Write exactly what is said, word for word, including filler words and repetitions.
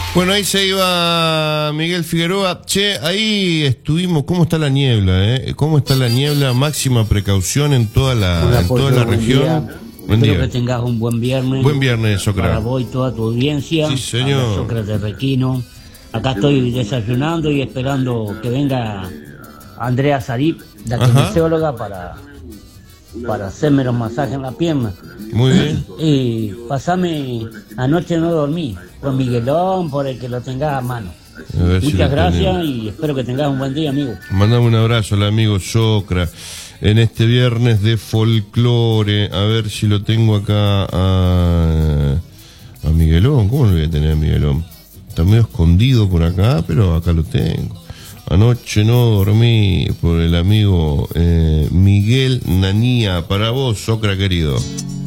Bueno, ahí se iba Miguel Figueroa. Che, ahí estuvimos. ¿Cómo está la niebla? Eh? ¿Cómo está la niebla? Máxima precaución en toda la, en toda la región. Día. Buen Espero día. que tengas un buen viernes. Buen viernes, Sócrates. Para vos y toda tu audiencia. Sí, señor. Habla Sócrates Requino. Acá estoy desayunando y esperando que venga Andrea Sarip, la kinesióloga, para, para hacerme los masajes en la pierna. Muy bien. Y pasame, anoche no dormí, por Miguelón, por el que lo tengas a mano. A ver si Muchas lo gracias tenemos. y espero que tengas un buen día, amigo. Mandame un abrazo al amigo Socra en este viernes de folclore. A ver si lo tengo acá a, a Miguelón. ¿Cómo lo voy a tener a Miguelón? Está medio escondido por acá, pero acá lo tengo. Anoche no dormí por el amigo eh, Miguel Nanía. Para vos, Socra querido.